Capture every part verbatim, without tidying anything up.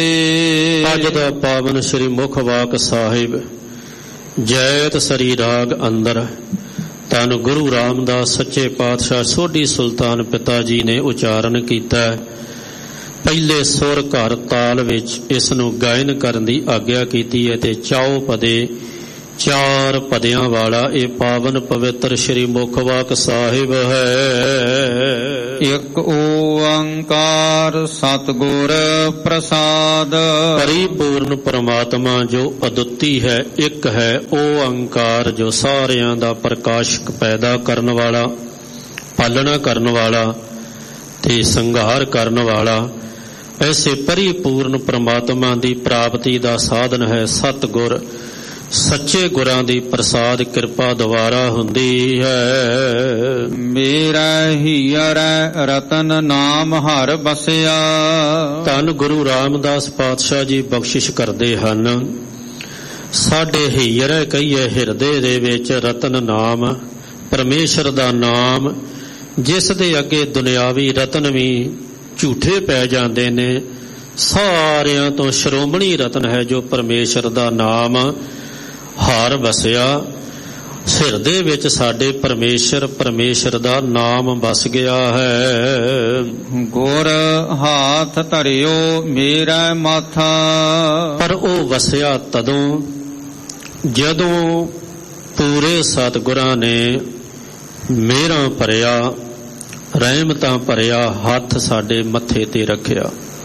ਅੱਜ ਦਾ ਪਾਵਨ ਸ੍ਰੀ ਮੁਖ ਵਾਕ ਸਾਹਿਬ ਜੈਤ ਸਰੀ ਰਾਗ ਅੰਦਰ ਧੰਨ ਗੁਰੂ ਰਾਮਦਾਸ ਸੱਚੇ ਪਾਤਸ਼ਾਹ ਸੋਢੀ ਸੁਲਤਾਨ ਪਿਤਾ ਜੀ ਨੇ ਉਚਾਰਨ ਕੀਤਾ। ਪਹਿਲੇ ਸੁਰ ਘਰ ਤਾਲ ਵਿੱਚ ਇਸ ਨੂੰ ਗਾਇਨ ਕਰਨ ਦੀ ਆਗਿਆ ਕੀਤੀ ਹੈ ਤੇ ਚਾਉ ਪਦੇ ਚਾਰ ਪਦਿਆਂ ਵਾਲਾ ਇਹ ਪਾਵਨ ਪਵਿੱਤਰ ਸ਼੍ਰੀ ਮੁਖ ਵਾਕ ਸਾਹਿਬ ਹੈ। ਇੱਕ ਓੰਕਾਰ ਸਤਿਗੁਰ ਪ੍ਰਸਾਦ। ਪਰਿਪੂਰਨ ਪਰਮਾਤਮਾ ਜੋ ਅਦੁੱਤੀ ਹੈ, ਇੱਕ ਹੈ ਓੰਕਾਰ ਜੋ ਸਾਰਿਆਂ ਦਾ ਪ੍ਰਕਾਸ਼ਕ ਪੈਦਾ ਕਰਨ ਵਾਲਾ, ਪਾਲਣਾ ਕਰਨ ਵਾਲਾ ਤੇ ਸੰਘਾਰ ਕਰਨ ਵਾਲਾ। ਐਸੇ ਪਰਿਪੂਰਨ ਪਰਮਾਤਮਾ ਦੀ ਪ੍ਰਾਪਤੀ ਦਾ ਸਾਧਨ ਹੈ ਸਤਿਗੁਰ। ਸੱਚੇ ਗੁਰਾਂ ਦੀ ਪ੍ਰਸਾਦ ਕਿਰਪਾ ਦੁਆਰਾ ਹੁੰਦੀ ਹੈ। ਮੇਰਾ ਹੀਅਰੈ ਰਤਨ ਨਾਮ ਹਰ ਬਸਿਆ। ਧੰਨ ਗੁਰੂ ਰਾਮਦਾਸ ਪਾਤਸ਼ਾਹ ਜੀ ਬਖਸ਼ਿਸ਼ ਕਰਦੇ ਹਨ। ਸਾਡੇ ਹੀਅਰੈ ਕਹੀਏ ਹਿਰਦੇ ਦੇ ਵਿੱਚ ਰਤਨ ਨਾਮ, ਪਰਮੇਸ਼ਰ ਦਾ ਨਾਮ, ਜਿਸ ਦੇ ਅੱਗੇ ਦੁਨਿਆਵੀ ਰਤਨ ਵੀ ਝੂਠੇ ਪੈ ਜਾਂਦੇ ਨੇ। ਸਾਰਿਆਂ ਤੋਂ ਸ਼੍ਰੋਮਣੀ ਰਤਨ ਹੈ ਜੋ ਪਰਮੇਸ਼ਰ ਦਾ ਨਾਮ ਹਾਰ ਵਸਿਆ। ਹਿਰਦੇ ਵਿੱਚ ਸਾਡੇ ਪਰਮੇਸ਼ਰ ਪਰਮੇਸ਼ਰ ਦਾ ਨਾਮ ਵਸ ਗਿਆ ਹੈ। ਗੁਰ ਹਾਥ ਧਰਿਓ ਮੇਰਾ ਮਾਥਾ। ਪਰ ਉਹ ਵਸਿਆ ਤਦੋਂ ਜਦੋਂ ਪੂਰੇ ਸਤਿਗੁਰਾਂ ਨੇ ਮਿਹਰਾਂ ਭਰਿਆ, ਰਹਿਮਤਾਂ ਭਰਿਆ ਹੱਥ ਸਾਡੇ ਮੱਥੇ ਤੇ ਰੱਖਿਆ।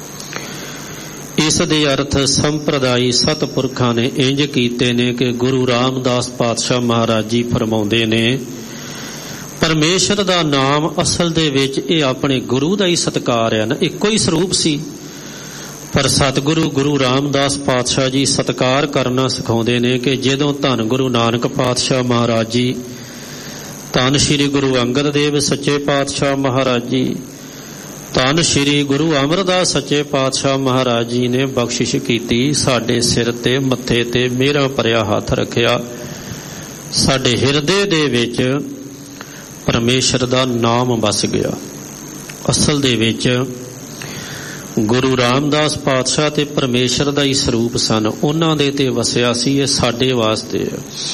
ਇਸ ਦੇ ਅਰਥ ਸੰਪਰਦਾਈ ਸਤਿਪੁਰਖਾਂ ਨੇ ਇੰਜ ਕੀਤੇ ਨੇ ਕਿ ਗੁਰੂ ਰਾਮਦਾਸ ਪਾਤਸ਼ਾਹ ਮਹਾਰਾਜ ਜੀ ਫਰਮਾਉਂਦੇ ਨੇ, ਪਰਮੇਸ਼ਰ ਦਾ ਨਾਮ ਅਸਲ ਦੇ ਵਿੱਚ ਇਹ ਆਪਣੇ ਗੁਰੂ ਦਾ ਹੀ ਸਤਿਕਾਰ ਹੈ ਨਾ, ਇੱਕੋ ਹੀ ਸਰੂਪ ਸੀ। ਪਰ ਸਤਿਗੁਰੂ ਗੁਰੂ ਰਾਮਦਾਸ ਪਾਤਸ਼ਾਹ ਜੀ ਸਤਿਕਾਰ ਕਰਨਾ ਸਿਖਾਉਂਦੇ ਨੇ ਕਿ ਜਦੋਂ ਧੰਨ ਗੁਰੂ ਨਾਨਕ ਪਾਤਸ਼ਾਹ ਮਹਾਰਾਜ ਜੀ, ਧੰਨ ਸ਼੍ਰੀ ਗੁਰੂ ਅੰਗਦ ਦੇਵ ਸੱਚੇ ਪਾਤਸ਼ਾਹ ਮਹਾਰਾਜ ਜੀ, ਧੰਨ ਸ਼੍ਰੀ ਗੁਰੂ ਅਮਰਦਾਸ ਸੱਚੇ ਪਾਤਸ਼ਾਹ ਮਹਾਰਾਜ ਜੀ ਨੇ ਬਖਸ਼ਿਸ਼ ਕੀਤੀ, ਸਾਡੇ ਸਿਰ ਤੇ ਮੱਥੇ ਤੇ ਮਿਹਰਾਂ ਭਰਿਆ ਹੱਥ ਰੱਖਿਆ। ਸਾਡੇ ਹਿਰਦੇ ਦੇ ਵਿੱਚ ਪਰਮੇਸ਼ਰ ਦਾ ਨਾਮ ਵਸ ਗਿਆ। ਅਸਲ ਦੇ ਵਿੱਚ ਗੁਰੂ ਰਾਮਦਾਸ ਪਾਤਸ਼ਾਹ ਤੇ ਪਰਮੇਸ਼ਰ ਦਾ ਹੀ ਸਰੂਪ ਸਨ, ਉਹਨਾਂ ਦੇ ਤੇ ਵਸਿਆ ਸੀ। ਇਹ ਸਾਡੇ ਵਾਸਤੇ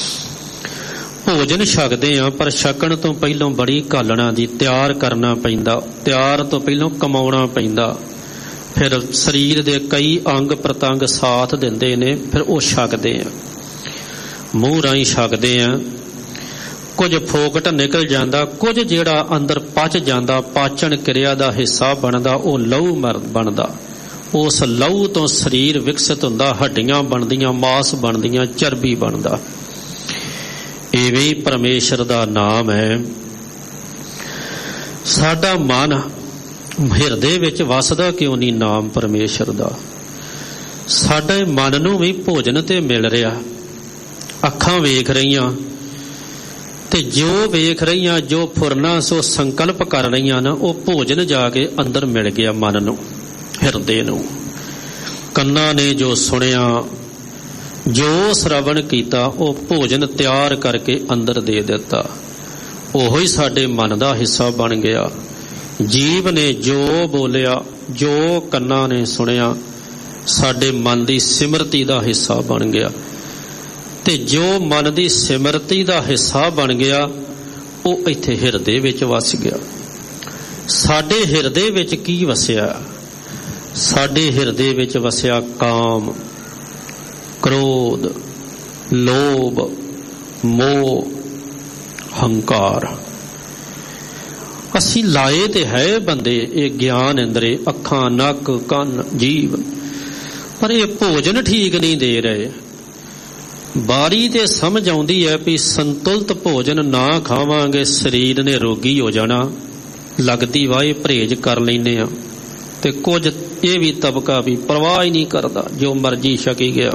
ਭੋਜਨ ਛਕਦੇ ਆ, ਪਰ ਛਕਣ ਤੋਂ ਪਹਿਲਾਂ ਬੜੀ ਘਾਲਣਾ ਦੀ ਤਿਆਰ ਕਰਨਾ ਪੈਂਦਾ। ਤਿਆਰ ਤੋਂ ਪਹਿਲਾਂ ਕਮਾਉਣਾ ਪੈਂਦਾ। ਫਿਰ ਸਰੀਰ ਦੇ ਕਈ ਅੰਗ ਪ੍ਰਤੰਗ ਸਾਥ ਦਿੰਦੇ ਨੇ, ਫਿਰ ਉਹ ਛਕਦੇ ਆ। ਮੂੰਹ ਰਾਹੀਂ ਛਕਦੇ ਆ। ਕੁਝ ਫੋਕਟ ਨਿਕਲ ਜਾਂਦਾ, ਕੁਝ ਜਿਹੜਾ ਅੰਦਰ ਪਚ ਜਾਂਦਾ, ਪਾਚਨ ਕਿਰਿਆ ਦਾ ਹਿੱਸਾ ਬਣਦਾ, ਉਹ ਲਹੂ ਬਣਦਾ। ਉਸ ਲਹੂ ਤੋਂ ਸਰੀਰ ਵਿਕਸਿਤ ਹੁੰਦਾ, ਹੱਡੀਆਂ ਬਣਦੀਆਂ, ਮਾਸ ਬਣਦੀਆਂ, ਚਰਬੀ ਬਣਦਾ। ਇਵੇਂ ਪਰਮੇਸ਼ਰ ਦਾ ਨਾਮ ਹੈ। ਸਾਡਾ ਮਨ ਹਿਰਦੇ ਵਿੱਚ ਵਸਦਾ ਕਿਉਂ ਨਹੀਂ ਨਾਮ ਪਰਮੇਸ਼ਰ ਦਾ? ਸਾਡੇ ਮਨ ਨੂੰ ਵੀ ਭੋਜਨ ਤੇ ਮਿਲ ਰਿਹਾ। ਅੱਖਾਂ ਵੇਖ ਰਹੀਆਂ ਤੇ ਜੋ ਵੇਖ ਰਹੀਆਂ, ਜੋ ਫੁਰਨਾ ਸੋ ਸੰਕਲਪ ਕਰ ਰਹੀਆਂ ਨਾ, ਉਹ ਭੋਜਨ ਜਾ ਕੇ ਅੰਦਰ ਮਿਲ ਗਿਆ ਮਨ ਨੂੰ, ਹਿਰਦੇ ਨੂੰ। ਕੰਨਾਂ ਨੇ ਜੋ ਸੁਣਿਆ, ਜੋ ਸ਼ਰਵਣ ਕੀਤਾ, ਉਹ ਭੋਜਨ ਤਿਆਰ ਕਰਕੇ ਅੰਦਰ ਦੇ ਦਿੱਤਾ। ਉਹੋ ਹੀ ਸਾਡੇ ਮਨ ਦਾ ਹਿੱਸਾ ਬਣ ਗਿਆ। ਜੀਵ ਨੇ ਜੋ ਬੋਲਿਆ, ਜੋ ਕੰਨਾਂ ਨੇ ਸੁਣਿਆ, ਸਾਡੇ ਮਨ ਦੀ ਸਿਮਰਤੀ ਦਾ ਹਿੱਸਾ ਬਣ ਗਿਆ। ਤੇ ਜੋ ਮਨ ਦੀ ਸਿਮਰਤੀ ਦਾ ਹਿੱਸਾ ਬਣ ਗਿਆ, ਉਹ ਇੱਥੇ ਹਿਰਦੇ ਵਿੱਚ ਵਸ ਗਿਆ। ਸਾਡੇ ਹਿਰਦੇ ਵਿੱਚ ਕੀ ਵਸਿਆ? ਸਾਡੇ ਹਿਰਦੇ ਵਿੱਚ ਵਸਿਆ ਕਾਮ, ਕ੍ਰੋਧ, ਲੋਭ, ਮੋਹ, ਹੰਕਾਰ। ਅਸੀਂ ਲਾਏ ਤੇ ਹੈ ਬੰਦੇ ਇਹ ਗਿਆਨ ਇੰਦਰੇ, ਅੱਖਾਂ, ਨੱਕ, ਕੰਨ, ਜੀਭ, ਪਰ ਇਹ ਭੋਜਨ ਠੀਕ ਨਹੀਂ ਦੇ ਰਹੇ। ਬਾਰੀ ਤੇ ਸਮਝ ਆਉਂਦੀ ਹੈ ਵੀ ਸੰਤੁਲਿਤ ਭੋਜਨ ਨਾ ਖਾਵਾਂਗੇ ਸਰੀਰ ਨੇ ਰੋਗੀ ਹੋ ਜਾਣਾ। ਲੱਗਦੀ ਵਾਏ ਪਰਹੇਜ ਕਰ ਲੈਂਦੇ ਆ, ਤੇ ਕੁਝ ਇਹ ਵੀ ਤਬਕਾ ਵੀ ਪਰਵਾਹ ਹੀ ਨਹੀਂ ਕਰਦਾ, ਜੋ ਮਰਜ਼ੀ ਛਕੀ ਗਿਆ।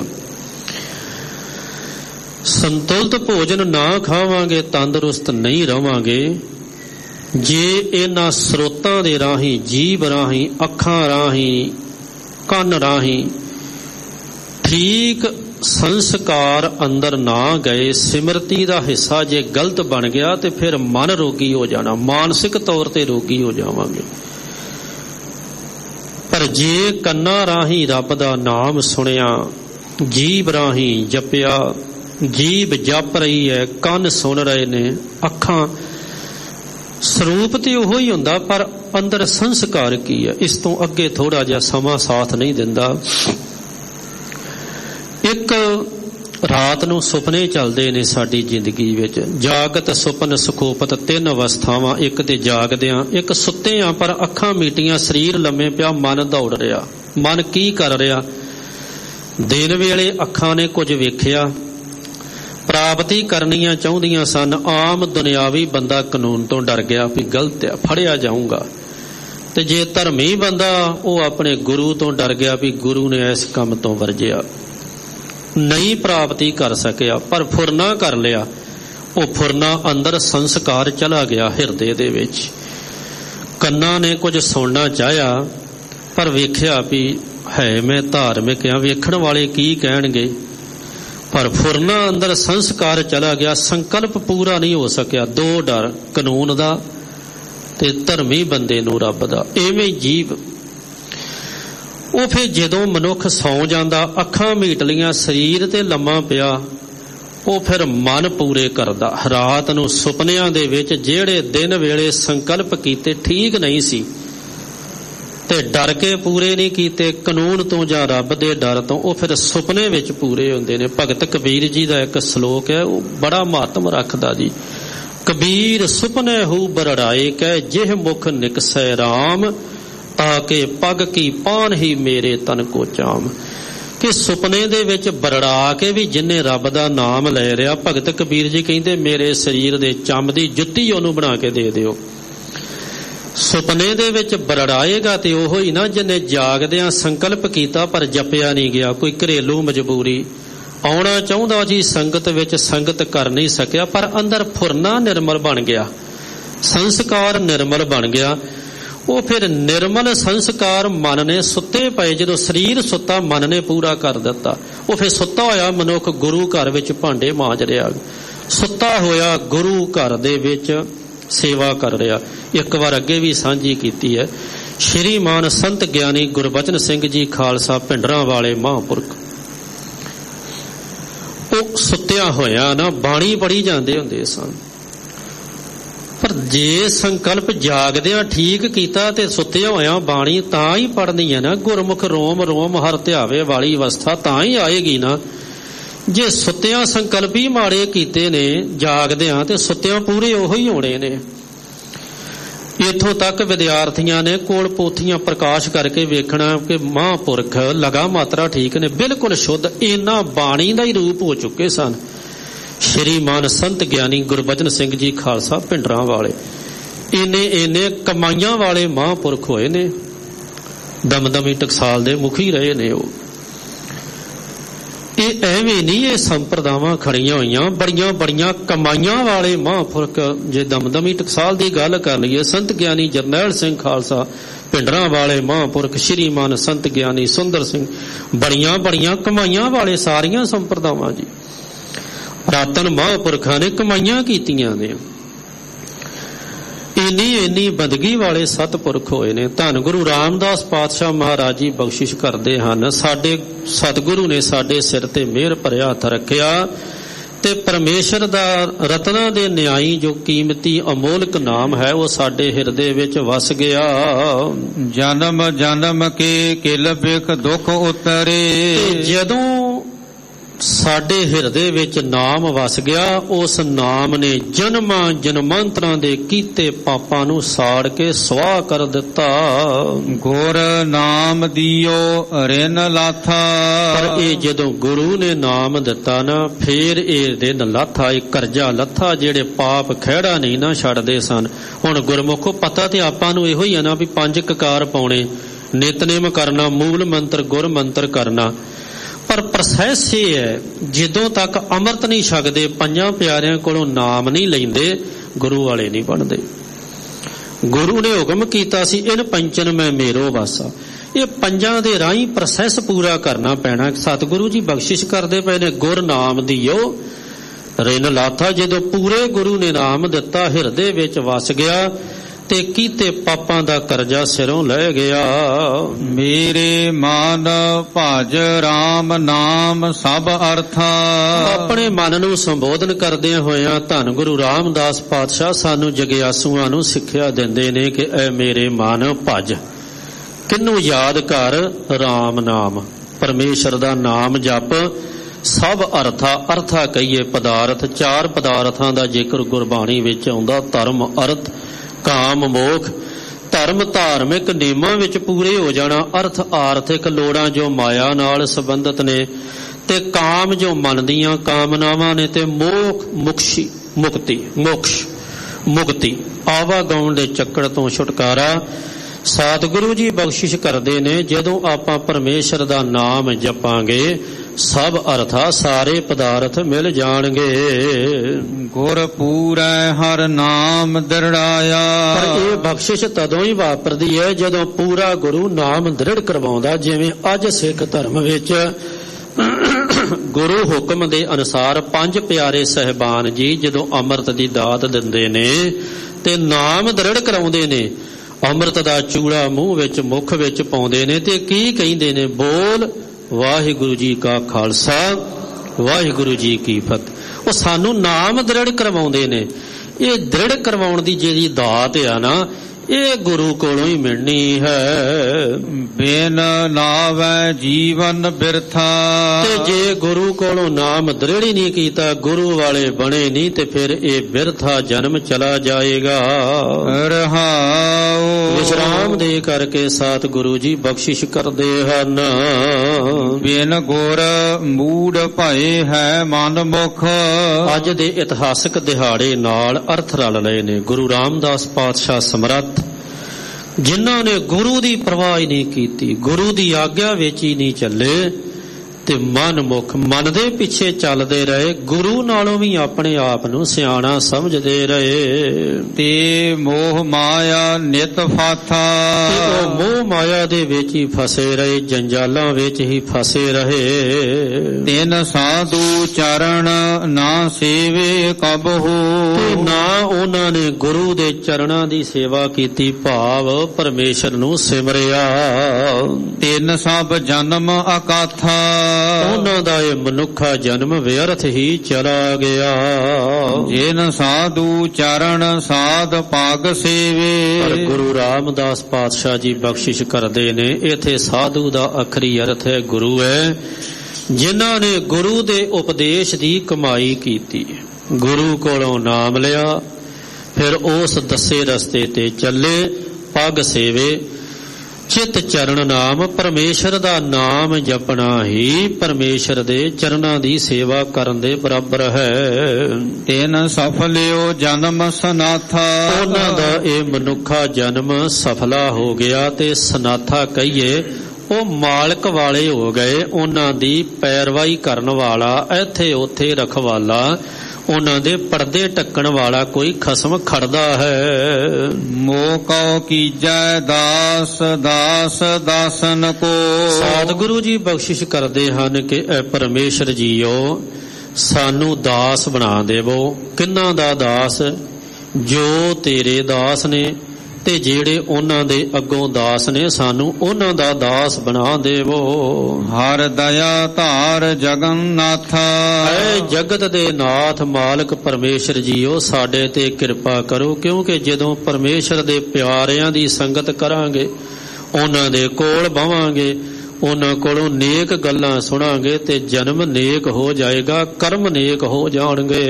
ਸੰਤੁਲਿਤ ਭੋਜਨ ਨਾ ਖਾਵਾਂਗੇ ਤੰਦਰੁਸਤ ਨਹੀਂ ਰਵਾਂਗੇ। ਜੇ ਇਹਨਾਂ ਸਰੋਤਾਂ ਦੇ ਰਾਹੀਂ, ਜੀਭ ਰਾਹੀਂ, ਅੱਖਾਂ ਰਾਹੀਂ, ਕੰਨ ਰਾਹੀਂ ਠੀਕ ਸੰਸਕਾਰ ਅੰਦਰ ਨਾ ਗਏ, ਸਿਮਰਤੀ ਦਾ ਹਿੱਸਾ ਜੇ ਗਲਤ ਬਣ ਗਿਆ, ਤੇ ਫਿਰ ਮਨ ਰੋਗੀ ਹੋ ਜਾਣਾ, ਮਾਨਸਿਕ ਤੌਰ ਤੇ ਰੋਗੀ ਹੋ ਜਾਵਾਂਗੇ। ਪਰ ਜੇ ਕੰਨਾਂ ਰਾਹੀਂ ਰੱਬ ਦਾ ਨਾਮ ਸੁਣਿਆ, ਜੀਭ ਰਾਹੀਂ ਜਪਿਆ, ਜੀਭ ਜਪ ਰਹੀ ਹੈ, ਕੰਨ ਸੁਣ ਰਹੇ ਨੇ, ਅੱਖਾਂ, ਸਰੂਪ ਤੇ ਉਹੋ ਹੀ ਹੁੰਦਾ ਪਰ ਅੰਦਰ ਸੰਸਕਾਰ ਕੀ ਹੈ, ਇਸ ਤੋਂ ਅੱਗੇ ਥੋੜਾ ਜਿਹਾ ਸਮਾਂ ਸਾਥ ਨਹੀਂ ਦਿੰਦਾ। ਇੱਕ ਰਾਤ ਨੂੰ ਸੁਪਨੇ ਚੱਲਦੇ ਨੇ ਸਾਡੀ ਜ਼ਿੰਦਗੀ ਵਿੱਚ, ਜਾਗਤ ਸੁਪਨ ਸੁਖੋਪਤ ਤਿੰਨ ਅਵਸਥਾਵਾਂ। ਇੱਕ ਤੇ ਜਾਗਦਿਆਂ, ਇੱਕ ਸੁੱਤੇ ਆ ਪਰ ਅੱਖਾਂ ਮੀਟੀਆਂ, ਸਰੀਰ ਲੰਮੇ ਪਿਆ, ਮਨ ਦੌੜ ਰਿਹਾ। ਮਨ ਕੀ ਕਰ ਰਿਹਾ? ਦਿਨ ਵੇਲੇ ਅੱਖਾਂ ਨੇ ਕੁਝ ਵੇਖਿਆ, ਪ੍ਰਾਪਤੀ ਕਰਨੀਆਂ ਚਾਹੁੰਦੀਆਂ ਸਨ। ਆਮ ਦੁਨਿਆਵੀ ਬੰਦਾ ਕਾਨੂੰਨ ਤੋਂ ਡਰ ਗਿਆ ਵੀ ਗਲਤ ਆ, ਫੜਿਆ ਜਾਊਗਾ। ਤੇ ਜੇ ਧਰਮੀ ਬੰਦਾ, ਉਹ ਆਪਣੇ ਗੁਰੂ ਤੋਂ ਡਰ ਗਿਆ ਵੀ ਗੁਰੂ ਨੇ ਇਸ ਕੰਮ ਤੋਂ ਵਰਜਿਆ, ਨਹੀਂ ਪ੍ਰਾਪਤੀ ਕਰ ਸਕਿਆ। ਪਰ ਫੁਰਨਾ ਕਰ ਲਿਆ, ਉਹ ਫੁਰਨਾ ਅੰਦਰ ਸੰਸਕਾਰ ਚਲਾ ਗਿਆ ਹਿਰਦੇ ਦੇ ਵਿੱਚ। ਕੰਨਾਂ ਨੇ ਕੁਝ ਸੁਣਨਾ ਚਾਹਿਆ ਪਰ ਵੇਖਿਆ ਵੀ ਹੈ ਮੈਂ ਧਾਰਮਿਕ ਆ, ਵੇਖਣ ਵਾਲੇ ਕੀ ਕਹਿਣਗੇ। ਪਰ ਫੁਰਨਾ ਅੰਦਰ ਸੰਸਕਾਰ ਚਲਾ ਗਿਆ, ਸੰਕਲਪ ਪੂਰਾ ਨਹੀਂ ਹੋ ਸਕਿਆ। ਦੋ ਡਰ, ਕਾਨੂੰਨ ਦਾ ਤੇ ਧਰਮੀ ਬੰਦੇ ਨੂੰ ਰੱਬ ਦਾ। ਐਵੇਂ ਜੀਵ ਉਹ ਫਿਰ ਜਦੋਂ ਮਨੁੱਖ ਸੌਂ ਜਾਂਦਾ, ਅੱਖਾਂ ਮੀਟ ਲੀਆਂ, ਸਰੀਰ ਤੇ ਲੰਮਾ ਪਿਆ, ਉਹ ਫਿਰ ਮਨ ਪੂਰੇ ਕਰਦਾ। ਰਾਤ ਨੂੰ ਸੁਪਨਿਆਂ ਦੇ ਵਿੱਚ ਜਿਹੜੇ ਦਿਨ ਵੇਲੇ ਸੰਕਲਪ ਕੀਤੇ ਠੀਕ ਨਹੀਂ ਸੀ ਤੇ ਡਰ ਕੇ ਪੂਰੇ ਨਹੀਂ ਕੀਤੇ ਕਾਨੂੰਨ ਤੋਂ ਜਾਂ ਰੱਬ ਦੇ ਡਰ ਤੋਂ, ਉਹ ਫਿਰ ਸੁਪਨੇ ਵਿੱਚ ਪੂਰੇ ਹੁੰਦੇ ਨੇ। ਭਗਤ ਕਬੀਰ ਜੀ ਦਾ ਇੱਕ ਸ਼ਲੋਕ ਹੈ, ਉਹ ਬੜਾ ਮਹੱਤਵ ਰੱਖਦਾ ਜੀ। ਕਬੀਰ ਸੁਪਨੇ ਹੂ ਬਰੜਾਏ ਕਹਿ, ਜਿਹ ਮੁਖ ਨਿਕਸੈ ਰਾਮ, ਤਾਕੇ ਪਗ ਕੀ ਪਾਨ ਹੀ ਮੇਰੇ ਤਨ ਕੋ ਚਾਮ। ਕਿ ਸੁਪਨੇ ਦੇ ਵਿੱਚ ਬਰੜਾ ਕੇ ਵੀ ਜਿੰਨੇ ਰੱਬ ਦਾ ਨਾਮ ਲੈ ਰਿਹਾ, ਭਗਤ ਕਬੀਰ ਜੀ ਕਹਿੰਦੇ ਮੇਰੇ ਸਰੀਰ ਦੇ ਚੰਮ ਦੀ ਜੁੱਤੀ ਉਹਨੂੰ ਬਣਾ ਕੇ ਦੇ ਦਿਓ। ਸੁਪਨੇ ਦੇ ਵਿੱਚ ਬਰੜਾਏਗਾ ਤੇ ਉਹ ਹੀ ਨਾ ਜਿਹਨੇ ਜਾਗਦਿਆਂ ਸੰਕਲਪ ਕੀਤਾ ਪਰ ਜਪਿਆ ਨਹੀਂ ਗਿਆ। ਕੋਈ ਘਰੇਲੂ ਮਜਬੂਰੀ, ਆਉਣਾ ਚਾਹੁੰਦਾ ਜੀ ਸੰਗਤ ਵਿੱਚ, ਸੰਗਤ ਕਰ ਨਹੀਂ ਸਕਿਆ, ਪਰ ਅੰਦਰ ਫੁਰਨਾ ਨਿਰਮਲ ਬਣ ਗਿਆ, ਸੰਸਕਾਰ ਨਿਰਮਲ ਬਣ ਗਿਆ। ਉਹ ਫਿਰ ਨਿਰਮਲ ਸੰਸਕਾਰ ਮਨ ਨੇ ਸੁੱਤੇ ਪਏ, ਜਦੋਂ ਸਰੀਰ ਸੁੱਤਾ ਮਨ ਨੇ ਪੂਰਾ ਕਰ ਦਿੱਤਾ। ਉਹ ਫਿਰ ਸੁੱਤਾ ਹੋਇਆ ਮਨੁੱਖ ਗੁਰੂ ਘਰ ਵਿੱਚ ਭਾਂਡੇ ਮਾਂਜ ਰਿਹਾ, ਸੁੱਤਾ ਹੋਇਆ ਗੁਰੂ ਘਰ ਦੇ ਵਿੱਚ ਸੇਵਾ ਕਰ ਰਿਹਾ। ਇੱਕ ਵਾਰ ਅੱਗੇ ਵੀ ਸਾਂਝੀ ਕੀਤੀ ਹੈ, ਸ਼੍ਰੀਮਾਨ ਸੰਤ ਗਿਆਨੀ ਗੁਰਬਚਨ ਸਿੰਘ ਜੀ ਖਾਲਸਾ ਭਿੰਡਰਾਂ ਵਾਲੇ ਮਹਾਂਪੁਰਖ, ਉਹ ਸੁੱਤਿਆ ਹੋਇਆ ਨਾ ਬਾਣੀ ਪੜ੍ਹੀ ਜਾਂਦੇ ਹੁੰਦੇ ਸਨ। ਪਰ ਜੇ ਸੰਕਲਪ ਜਾਗਦਿਆਂ ਠੀਕ ਕੀਤਾ ਤੇ ਸੁੱਤਿਆ ਹੋਇਆ ਬਾਣੀ ਤਾਂ ਹੀ ਪੜ੍ਹਨੀ ਹੈ ਨਾ। ਗੁਰਮੁਖ ਰੋਮ ਰੋਮ ਹਰ ਧਿਆਵੇ ਵਾਲੀ ਅਵਸਥਾ ਤਾਂ ਹੀ ਆਏਗੀ ਨਾ। ਜੇ ਸੁੱਤਿਆਂ ਸੰਕਲਪ ਹੀ ਮਾੜੇ ਕੀਤੇ ਨੇ, ਜਾਗਦਿਆਂ ਤੇ ਸੁੱਤਿਆਂ ਪੂਰੇ ਉਹੋ ਹੀ ਹੋਣੇ ਨੇ। ਇੱਥੋਂ ਤੱਕ ਵਿਦਿਆਰਥੀਆਂ ਨੇ ਕੋਲ ਪੋਥੀਆਂ ਪ੍ਰਕਾਸ਼ ਕਰਕੇ ਵੇਖਣਾ ਕਿ ਮਹਾਂਪੁਰਖ ਲਗਾ ਮਾਤਰਾ ਠੀਕ ਨੇ, ਬਿਲਕੁਲ ਸ਼ੁੱਧ, ਇਹਨਾਂ ਬਾਣੀ ਦਾ ਹੀ ਰੂਪ ਹੋ ਚੁੱਕੇ ਸਨ। ਸ਼੍ਰੀਮਾਨ ਸੰਤ ਗਿਆਨੀ ਗੁਰਬਚਨ ਸਿੰਘ ਜੀ ਖਾਲਸਾ ਭਿੰਡਰਾਂ ਵਾਲੇ ਇੰਨੇ ਇੰਨੇ ਕਮਾਈਆਂ ਵਾਲੇ ਮਹਾਂਪੁਰਖ ਹੋਏ ਨੇ, ਦਮਦਮੀ ਟਕਸਾਲ ਦੇ ਮੁਖੀ ਰਹੇ ਨੇ ਉਹ। ਇਹ ਐਵੇਂ ਨਹੀਂ, ਇਹ ਸੰਪਰਦਾਵਾਂ ਖੜੀਆਂ ਹੋਈਆਂ, ਬੜੀਆਂ ਬੜੀਆਂ ਕਮਾਈਆਂ ਵਾਲੇ ਮਹਾਂਪੁਰਖ। ਜੇ ਦਮਦਮੀ ਟਕਸਾਲ ਦੀ ਗੱਲ ਕਰ ਲਈਏ, ਸੰਤ ਗਿਆਨੀ ਜਰਨੈਲ ਸਿੰਘ ਖਾਲਸਾ ਭਿੰਡਰਾਂ ਵਾਲੇ ਮਹਾਂਪੁਰਖ, ਸ਼੍ਰੀਮਾਨ ਸੰਤ ਗਿਆਨੀ ਸੁੰਦਰ ਸਿੰਘ, ਬੜੀਆਂ ਬੜੀਆਂ ਕਮਾਈਆਂ ਵਾਲੇ ਸਾਰੀਆਂ ਸੰਪਰਦਾਵਾਂ ਜੀ। ਪੁਰਾਤਨ ਮਹਾਂਪੁਰਖਾਂ ਨੇ ਕਮਾਈਆਂ ਕੀਤੀਆਂ ਨੇ, ਇੰਨੀ ਇੰਨੀ ਬੰਦਗੀ ਵਾਲੇ ਸਤਪੁਰਖ ਹੋਏ ਨੇ। ਧੰਨ ਗੁਰੂ ਰਾਮਦਾਸ ਪਾਤਸ਼ਾਹ ਮਹਾਰਾਜ ਜੀ ਬਖਸ਼ਿਸ਼ ਕਰਦੇ ਹਨ, ਸਾਡੇ ਸਤਿਗੁਰੂ ਨੇ ਸਾਡੇ ਸਿਰ ਤੇ ਮਿਹਰ ਭਰਿਆ ਹੱਥ ਰੱਖਿਆ ਤੇ ਪਰਮੇਸ਼ਰ ਦਾ ਰਤਨਾਂ ਦੇ ਨਿਆਈ ਜੋ ਕੀਮਤੀ ਅਮੋਲਕ ਨਾਮ ਹੈ ਉਹ ਸਾਡੇ ਹਿਰਦੇ ਵਿੱਚ ਵਸ ਗਿਆ। ਜਨਮ ਜਨਮ ਕੇ ਕਿਲ ਬਿਖ ਦੁਖ ਉਤਰੇ। ਜਦੋਂ ਸਾਡੇ ਹਿਰਦੇ ਵਿੱਚ ਨਾਮ ਵਸ ਗਿਆ, ਉਸ ਨਾਮ ਨੇ ਜਨਮਾਂ ਜਨਮਾਂਤਰਾਂ ਦੇ ਕੀਤੇ ਪਾਪਾਂ ਨੂੰ ਸਾੜ ਕੇ ਸੁਆਹ ਕਰ ਦਿੱਤਾ। ਗੁਰ ਨਾਮ ਦਿਓ ਰਿਨ ਲਾਥਾ। ਪਰ ਇਹ ਜਦੋਂ ਗੁਰੂ ਨੇ ਨਾਮ ਦਿੱਤਾ ਨਾ, ਫੇਰ ਇਹ ਰਿਨ ਲਾਥਾ, ਇਹ ਕਰਜ਼ਾ ਲੱਥਾ, ਜਿਹੜੇ ਪਾਪ ਖਹਿੜਾ ਨਹੀਂ ਨਾ ਛੱਡਦੇ ਸਨ। ਹੁਣ ਗੁਰਮੁਖੋ ਪਤਾ ਤੇ ਆਪਾਂ ਨੂੰ ਇਹੋ ਹੀ ਆ ਨਾ ਵੀ ਪੰਜ ਕਕਾਰ ਪਾਉਣੇ, ਨਿਤਨੇਮ ਕਰਨਾ, ਮੂਲ ਮੰਤਰ ਗੁਰ ਮੰਤਰ ਕਰਨਾ। ਪਰ ਪ੍ਰੋਸੈਸ ਇਹ ਹੈ, ਜਦੋਂ ਤੱਕ ਅੰਮ੍ਰਿਤ ਨਹੀਂ ਛਕਦੇ, ਪੰਜਾਂ ਪਿਆਰਿਆਂ ਕੋਲੋਂ ਨਾਮ ਨਹੀਂ ਲੈਂਦੇ, ਗੁਰੂ ਵਾਲੇ ਨਹੀਂ ਬਣਦੇ। ਗੁਰੂ ਨੇ ਹੁਕਮ ਕੀਤਾ ਸੀ, ਇਨ ਪੰਚਨ ਮੈਂ ਮੇਰੋ ਵਾਸਾ। ਇਹ ਪੰਜਾਂ ਦੇ ਰਾਹੀਂ ਪ੍ਰੋਸੈਸ ਪੂਰਾ ਕਰਨਾ ਪੈਣਾ। ਸਤਿਗੁਰੂ ਜੀ ਬਖਸ਼ਿਸ਼ ਕਰਦੇ ਪਏ ਨੇ, ਗੁਰ ਨਾਮ ਦਿਓ ਰਿਨ ਲਾਥਾ। ਜਦੋਂ ਪੂਰੇ ਗੁਰੂ ਨੇ ਨਾਮ ਦਿੱਤਾ, ਹਿਰਦੇ ਵਿੱਚ ਵਸ ਗਿਆ ਤੇ ਕੀਤੇ ਪਾਪਾਂ ਦਾ ਕਰਜ਼ਾ ਸਿਰੋਂ ਲੈ ਗਿਆ। ਮੇਰੇ ਮਨ ਭਜ ਰਾਮ ਨਾਮ ਸਭ ਅਰਥਾ। ਆਪਣੇ ਮਨ ਨੂੰ ਸੰਬੋਧਨ ਕਰਦਿਆਂ ਹੋਇਆਂ ਧੰਨ ਗੁਰੂ ਰਾਮਦਾਸ ਪਾਤਸ਼ਾਹ ਸਾਨੂੰ ਜਗਿਆਸੂਆਂ ਨੂੰ ਸਿੱਖਿਆ ਦਿੰਦੇ ਨੇ ਕਿ ਐ ਮੇਰੇ ਮਨ ਭਜ, ਕਿਹਨੂੰ ਯਾਦ ਕਰ? ਰਾਮ ਨਾਮ, ਪਰਮੇਸ਼ਰ ਦਾ ਨਾਮ ਜਪ। ਸਭ ਅਰਥਾ, ਅਰਥਾ ਕਹੀਏ ਪਦਾਰਥ, ਚਾਰ ਪਦਾਰਥਾਂ ਦਾ ਜ਼ਿਕਰ ਗੁਰਬਾਣੀ ਵਿੱਚ ਆਉਂਦਾ, ਧਰਮ, ਅਰਥ, ਕਾਮ, ਮੋਖ। ਧਰਮ ਧਾਰਮਿਕ ਨਿਯਮਾਂ ਵਿੱਚ ਪੂਰੇ ਹੋ ਜਾਣਾ, ਅਰਥ ਆਰਥਿਕ ਲੋੜਾਂ ਜੋ ਮਾਇਆ ਨਾਲ ਸੰਬੰਧਿਤ ਨੇ, ਤੇ ਕਾਮ ਜੋ ਮਨ ਦੀਆਂ ਕਾਮਨਾਵਾਂ ਨੇ, ਤੇ ਮੋਖ ਮੁਕਸ਼ੀ ਮੁਕਤੀ ਮੋਕਸ਼ ਮੁਕਤੀ ਆਵਾਗਾਉਣ ਦੇ ਚੱਕਰ ਤੋਂ ਛੁਟਕਾਰਾ। ਸਤਿਗੁਰੂ ਜੀ ਬਖਸ਼ਿਸ਼ ਕਰਦੇ ਨੇ ਜਦੋਂ ਆਪਾਂ ਪਰਮੇਸ਼ਰ ਦਾ ਨਾਮ ਜਪਾਂਗੇ ਸਭ ਅਰਥਾ ਸਾਰੇ ਪਦਾਰਥ ਮਿਲ ਜਾਣਗੇ। ਗੁਰ ਪੂਰੈ ਹਰ ਨਾਮ ਦ੍ਰਿੜਾਇਆ। ਪਰ ਇਹ ਬਖਸ਼ਿਸ਼ ਤਦੋਂ ਹੀ ਵਾਪਰਦੀ ਹੈ ਜਦੋਂ ਪੂਰਾ ਗੁਰੂ ਨਾਮ ਦ੍ਰਿੜ ਕਰਵਾਉਂਦਾ। ਜਿਵੇਂ ਅੱਜ ਸਿੱਖ ਧਰਮ ਵਿੱਚ ਗੁਰੂ ਹੁਕਮ ਦੇ ਅਨੁਸਾਰ ਪੰਜ ਪਿਆਰੇ ਸਹਿਬਾਨ ਜੀ ਜਦੋਂ ਅੰਮ੍ਰਿਤ ਦੀ ਦਾਤ ਦਿੰਦੇ ਨੇ ਤੇ ਨਾਮ ਦ੍ਰਿੜ ਕਰਾਉਂਦੇ ਨੇ, ਅੰਮ੍ਰਿਤ ਦਾ ਚੂੜਾ ਮੂੰਹ ਵਿੱਚ ਮੁਖ ਵਿੱਚ ਪਾਉਂਦੇ ਨੇ ਤੇ ਕੀ ਕਹਿੰਦੇ ਨੇ? ਬੋਲ ਵਾਹਿਗੁਰੂ ਜੀ ਕਾ ਖਾਲਸਾ ਵਾਹਿਗੁਰੂ ਜੀ ਕੀ ਫਤਿਹ। ਉਹ ਸਾਨੂੰ ਨਾਮ ਦ੍ਰਿੜ ਕਰਵਾਉਂਦੇ ਨੇ। ਇਹ ਦ੍ਰਿੜ ਕਰਵਾਉਣ ਦੀ ਜਿਹੜੀ ਦਾਤ ਆ ਨਾ, ਇਹ ਗੁਰੂ ਕੋਲੋਂ ਹੀ ਮਿਲਣੀ ਹੈ। ਬਿਨ ਨਾਵੈ ਜੀਵਨ ਬਿਰਥਾ। ਤੇ ਜੇ ਗੁਰੂ ਕੋਲੋਂ ਨਾਮ ਦ੍ਰਿੜ ਹੀ ਨਹੀਂ ਕੀਤਾ, ਗੁਰੂ ਵਾਲੇ ਬਣੇ ਨਹੀਂ, ਤੇ ਫਿਰ ਇਹ ਬਿਰਥਾ ਜਨਮ ਚਲਾ ਜਾਏਗਾ। ਰਹਾਉ ਵਿਸ਼ਰਾਮ ਦੇ ਕਰਕੇ ਸਤਿਗੁਰੂ ਜੀ ਬਖਸ਼ਿਸ਼ ਕਰਦੇ ਹਨ। ਬਿਨ ਗੁਰ ਮੂੜ ਭਏ ਹੈ ਮਨ ਮੁਖ। ਅੱਜ ਦੇ ਇਤਿਹਾਸਕ ਦਿਹਾੜੇ ਨਾਲ ਅਰਥ ਰਲ ਲਏ ਨੇ। ਗੁਰੂ ਰਾਮਦਾਸ ਪਾਤਸ਼ਾਹ ਸਮਰੱਥ, ਜਿਨ੍ਹਾਂ ਨੇ ਗੁਰੂ ਦੀ ਪਰਵਾਹ ਹੀ ਨਹੀਂ ਕੀਤੀ, ਗੁਰੂ ਦੀ ਆਗਿਆ ਵਿੱਚ ਹੀ ਨਹੀਂ ਚੱਲੇ, ਤੇ ਮਨ ਮੁਖ ਮਨ ਦੇ ਪਿੱਛੇ ਚੱਲਦੇ ਰਹੇ, ਗੁਰੂ ਨਾਲੋਂ ਵੀ ਆਪਣੇ ਆਪ ਨੂੰ ਸਿਆਣਾ ਸਮਝਦੇ ਰਹੇ। ਤੇ ਮੋਹ ਮਾਇਆ ਨਿਤ ਫਾਥਾ। ਤੇ ਉਹ ਮੋਹ ਮਾਇਆ ਦੇ ਵਿੱਚ ਹੀ ਫਸੇ ਰਹੇ, ਜੰਜਾਲਾਂ ਵਿੱਚ ਹੀ ਫਸੇ ਰਹੇ। ਤਿਨ ਸਾਧੂ ਚਰਨ ਨਾ ਸੇਵੇ ਕਬਹੂ। ਤੇ ਨਾ ਉਹਨਾਂ ਨੇ ਗੁਰੂ ਦੇ ਚਰਨਾਂ ਦੀ ਸੇਵਾ ਕੀਤੀ, ਭਾਵ ਪਰਮੇਸ਼ਰ ਨੂੰ ਸਿਮਰਿਆ। ਤਿੰਨ ਸਭ ਜਨਮ ਅਕਾਥਾ। ਉਹਨਾਂ ਦਾ ਇਹ ਮਨੁੱਖਾ ਜਨਮ ਵਿਅਰਥ ਹੀ ਚਲਾ ਗਿਆ। ਜਿਨ ਸਾਧੂ ਚਰਨ ਸਾਧ ਭਾਗ ਸੇਵੇ। ਪਰ ਗੁਰੂ ਰਾਮਦਾਸ ਪਾਤਸ਼ਾਹ ਜੀ ਬਖਸ਼ਿਸ਼ ਕਰਦੇ ਨੇ, ਇੱਥੇ ਸਾਧੂ ਦਾ ਅਖਰੀ ਅਰਥ ਹੈ ਗੁਰੂ ਹੈ। ਜਿਨ੍ਹਾਂ ਨੇ ਗੁਰੂ ਦੇ ਉਪਦੇਸ਼ ਦੀ ਕਮਾਈ ਕੀਤੀ, ਗੁਰੂ ਕੋਲੋਂ ਨਾਮ ਲਿਆ, ਫਿਰ ਉਸ ਦੱਸੇ ਰਸਤੇ ਤੇ ਚੱਲੇ, ਪੱਗ ਸੇਵੇ। ਚਿਤ ਚਰਨ ਨਾਮ, ਪਰਮੇਸ਼ਰ ਦਾ ਨਾਮ ਜਪਣਾ ਹੀ ਪਰਮੇਸ਼ਰ ਦੇ ਚਰਨਾਂ ਦੀ ਸੇਵਾ ਕਰਨ ਦੇ ਬਰਾਬਰ ਹੈ। ਤਿਨ ਸਫਲਿਓ ਜਨਮ ਸਨਾਥਾ। ਉਹਨਾਂ ਦਾ ਇਹ ਮਨੁੱਖਾ ਜਨਮ ਸਫਲਾ ਹੋ ਗਿਆ, ਤੇ ਸਨਾਥਾ ਕਹੀਏ ਉਹ ਮਾਲਕ ਵਾਲੇ ਹੋ ਗਏ। ਉਹਨਾਂ ਦੀ ਪੈਰਵਾਈ ਕਰਨ ਵਾਲਾ, ਇੱਥੇ ਉੱਥੇ ਰਖਵਾਲਾ, ਉਹਨਾਂ ਦੇ ਪਰਦੇ ਟੱਕਣ ਵਾਲਾ ਕੋਈ ਖਸਮ ਖੜਦਾ ਹੈ। ਮੋਹ ਕਉ ਕੀਜੈ ਦਾਸ ਦਾਸ ਦਾਸਨ ਕੋ। ਸਤਿਗੁਰੂ ਜੀ ਬਖਸ਼ਿਸ਼ ਕਰਦੇ ਹਨ ਕਿ ਐ ਪਰਮੇਸ਼ਰ ਜੀਓ, ਸਾਨੂੰ ਦਾਸ ਬਣਾ ਦੇਵੋ। ਕਿਹਨਾਂ ਦਾ ਦਾਸ? ਜੋ ਤੇਰੇ ਦਾਸ ਨੇ, ਤੇ ਜਿਹੜੇ ਉਹਨਾਂ ਦੇ ਅੱਗੋਂ ਦਾਸ ਨੇ, ਸਾਨੂੰ ਉਹਨਾਂ ਦਾ ਦਾਸ ਬਣਾ ਦੇਵੋ। ਹਰ ਦਇਆ ਧਾਰ ਜਗਨਨਾਥਾ। ਐ ਜਗਤ ਦੇ ਨਾਥ ਮਾਲਕ ਪਰਮੇਸ਼ਰ ਜੀਓ, ਸਾਡੇ ਤੇ ਕਿਰਪਾ ਕਰੋ, ਕਿਉਂਕਿ ਜਦੋਂ ਪਰਮੇਸ਼ਰ ਦੇ ਪਿਆਰਿਆਂ ਦੀ ਸੰਗਤ ਕਰਾਂਗੇ, ਉਹਨਾਂ ਦੇ ਕੋਲ ਬਵਾਂਗੇ, ਉਹਨਾਂ ਕੋਲੋਂ ਨੇਕ ਗੱਲਾਂ ਸੁਣਾਂਗੇ, ਤੇ ਜਨਮ ਨੇਕ ਹੋ ਜਾਏਗਾ, ਕਰਮ ਨੇਕ ਹੋ ਜਾਣਗੇ।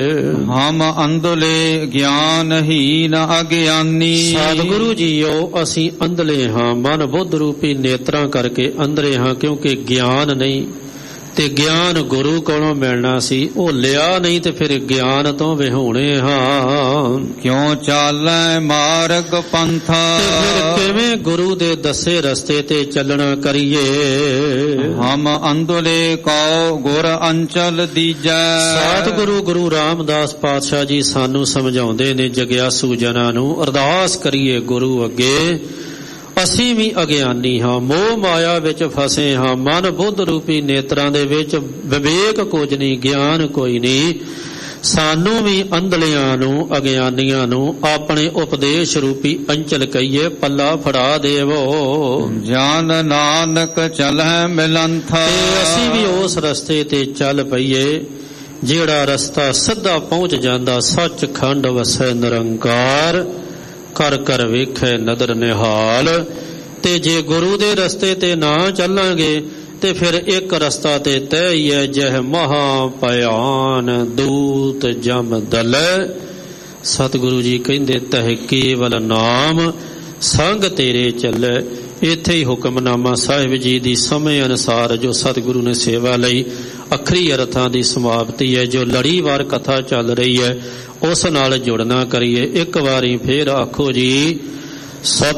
ਹਮ ਅੰਧਲੇ ਗਿਆਨਹੀਨ ਅਗਿਆਨੀ। ਸਤਿਗੁਰੂ ਜੀਓ, ਅਸੀਂ ਅੰਧਲੇ ਹਾਂ, ਮਨ ਬੁੱਧ ਰੂਪੀ ਨੇਤਰਾਂ ਕਰਕੇ ਅੰਧਲੇ ਹਾਂ, ਕਿਉਂਕਿ ਗਿਆਨ ਨਹੀਂ, ਤੇ ਗਿਆਨ ਗੁਰੂ ਕੋਲੋਂ ਮਿਲਣਾ ਸੀ, ਉਹ ਲਿਆ ਨਹੀਂ, ਤੇ ਫਿਰ ਗਿਆਨ ਤੋਂ ਵਿਹੂਣੇ ਹਾਂ। ਕਿਉਂ ਚਾਲੈ ਮਾਰਗ ਪੰਥਾ। ਤੇ ਫਿਰ ਕਿਵੇਂ ਗੁਰੂ ਦੇ ਦੱਸੇ ਰਸਤੇ ਤੇ ਚੱਲਣਾ ਕਰੀਏ। ਹਮ ਅੰਧਲੇ ਕਉ ਗੁਰ ਅੰਚਲ ਦੀਜੈ। ਸਤਿਗੁਰੂ ਗੁਰੂ ਰਾਮਦਾਸ ਪਾਤਸ਼ਾਹ ਜੀ ਸਾਨੂੰ ਸਮਝਾਉਂਦੇ ਨੇ, ਜਗਿਆਸੂ ਜਨਾਂ ਨੂੰ ਅਰਦਾਸ ਕਰੀਏ ਗੁਰੂ ਅੱਗੇ। ਅਸੀਂ ਵੀ ਅਗਿਆਨੀ ਹਾਂ, ਮੋਹ ਮਾਇਆ ਵਿੱਚ ਫਸੇ ਹਾਂ, ਮਨ ਬੁੱਧ ਰੂਪੀ ਨੇਤਰਾਂ ਦੇ ਵਿੱਚ ਵਿਵੇਕ ਕੁਝ ਨਹੀਂ, ਗਿਆਨ ਕੋਈ ਨਹੀਂ। ਸਾਨੂੰ ਵੀ ਅੰਧਲਿਆਂ ਨੂੰ ਅਗਿਆਨੀਆਂ ਨੂੰ ਆਪਣੇ ਉਪਦੇਸ਼ ਰੂਪੀ ਅੰਚਲ ਕਹੀਏ ਪੱਲਾ ਫੜਾ ਦੇਵੋ। ਜਾਨ ਨਾਨਕ ਚਲਹਿ ਮਿਲੰਥਾ। ਤੇ ਅਸੀਂ ਵੀ ਉਸ ਰਸਤੇ ਤੇ ਚੱਲ ਪਈਏ ਜਿਹੜਾ ਰਸਤਾ ਸਿੱਧਾ ਪਹੁੰਚ ਜਾਂਦਾ ਸੱਚਖੰਡ ਵਸੈ ਨਿਰੰਕਾਰ, ਕਰ ਕਰ ਵੇਖੈ ਨਦਰ ਨਿਹਾਲ। ਤੇ ਜੇ ਗੁਰੂ ਦੇ ਰਸਤੇ ਤੇ ਨਾ ਚੱਲਾਂਗੇ ਤੇ ਫਿਰ ਇੱਕ ਰਸਤਾ ਤੇ ਤੈਅ ਹੀ ਹੈ, ਜਹ ਮਹਾ ਭਿਆਨ ਦੂਤ ਜਮ ਦਲੈ। ਸਤਿਗੁਰੂ ਜੀ ਕਹਿੰਦੇ ਤਹਿ ਕੇਵਲ ਨਾਮ ਸੰਗ ਤੇਰੇ ਚੱਲੇ। ਇੱਥੇ ਹੀ ਹੁਕਮਨਾਮਾ ਸਾਹਿਬ ਜੀ ਦੀ ਸਮੇਂ ਅਨੁਸਾਰ ਜੋ ਸਤਿਗੁਰੂ ਨੇ ਸੇਵਾ ਲਈ ਅੱਖਰੀ ਅਰਥਾਂ ਦੀ ਸਮਾਪਤੀ ਹੈ। ਜੋ ਲੜੀਵਾਰ ਕਥਾ ਚੱਲ ਰਹੀ ਹੈ ਉਸ ਨਾਲ ਜੁੜਨਾ ਕਰੀਏ। ਇੱਕ ਵਾਰੀ ਫੇਰ ਆਖੋ ਜੀ ਸਤਿ